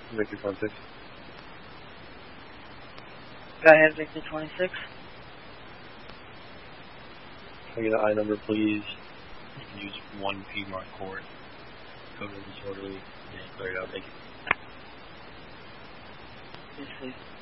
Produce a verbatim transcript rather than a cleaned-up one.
Victor twenty-six. Go ahead, Victor twenty-six. Can I get an I number, please? You can use one Piedmont Court. Code of disorderly. Yeah, clear it out. Thank you. Yes, please.